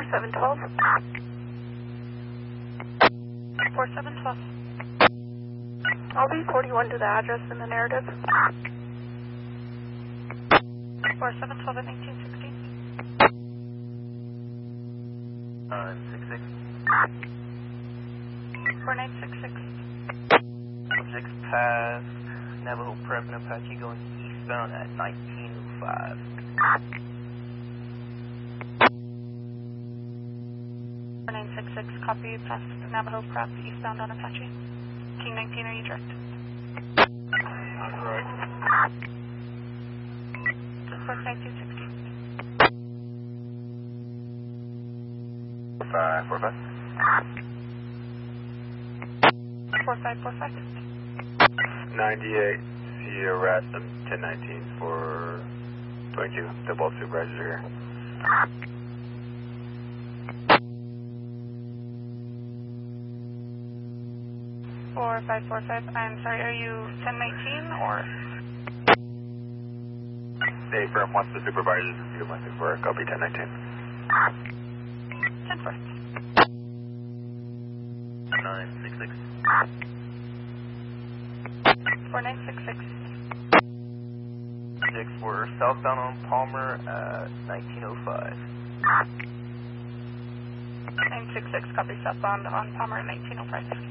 4712. 4712. I'll be 41 to the address in the narrative. 4712 at 1916. 966. 4966. Subjects past Navajo Prep and Apache going eastbound at 1905. 4966, copy, past Navajo Prep, eastbound on Apache. King 19, are you direct? I'm correct. Report 1916. 4545. 4545. 98, see you at 1019 for 22. The both supervisors are here. Four, 545. I'm sorry, are you 1019 or? They firm wants the supervisors to review my for copy 1019. 10 4. 966. 4966. Subjects were southbound on Palmer at 1905. 966, copy, southbound on Palmer at 1905.